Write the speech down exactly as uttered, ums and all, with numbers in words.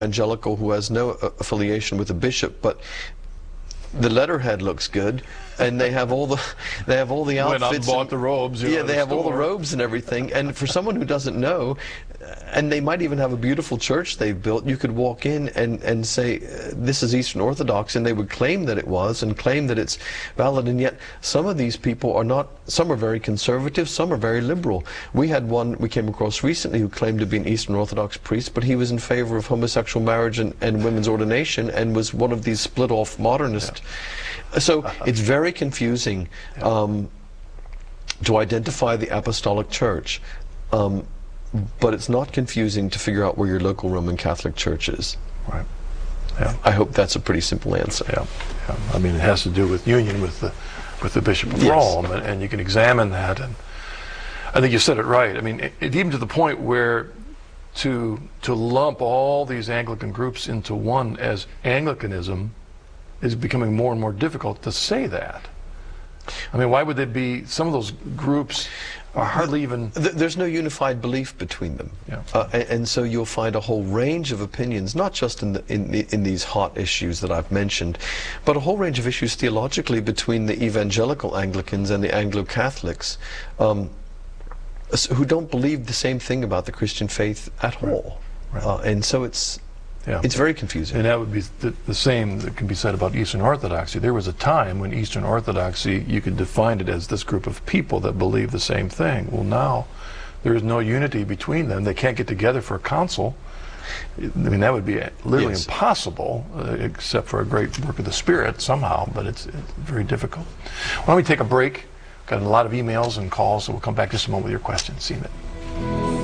evangelical who has no uh, affiliation with a bishop, but the letterhead looks good, and they have all the they have all the outfits. Went out and bought the robes. Yeah, they the have store. all the robes and everything. And for someone who doesn't know, and they might even have a beautiful church they've built, you could walk in and and say, "This is Eastern Orthodox," and they would claim that it was and claim that it's valid. And yet, some of these people are not. Some are very conservative. Some are very liberal. We had one we came across recently who claimed to be an Eastern Orthodox priest, but he was in favor of homosexual marriage and, and women's ordination, and was one of these split-off modernists. Yeah. So it's very confusing um, to identify the Apostolic Church, um, but it's not confusing to figure out where your local Roman Catholic Church is. Right. Yeah. I hope that's a pretty simple answer. Yeah. Yeah. I mean, it has to do with union with the with the Bishop of yes. Rome, and, and you can examine that. And I think you said it right. I mean, it, it, even to the point where to to lump all these Anglican groups into one as Anglicanism is becoming more and more difficult to say that. I mean, why would they be? Some of those groups are hardly even. There's no unified belief between them, yeah. uh, and, and so you'll find a whole range of opinions, not just in the, in, the, in these hot issues that I've mentioned, but a whole range of issues theologically between the evangelical Anglicans and the Anglo-Catholics, um, who don't believe the same thing about the Christian faith at right. all, right. Uh, and so it's. Yeah. It's very confusing. And that would be the, the same that can be said about Eastern Orthodoxy. There was a time when Eastern Orthodoxy, you could define it as this group of people that believe the same thing. Well, now there is no unity between them. They can't get together for a council. I mean, that would be literally yes. impossible, uh, except for a great work of the Spirit somehow, but it's, it's very difficult. Why don't we take a break? Got a lot of emails and calls, so we'll come back just a moment with your questions. See you in a minute.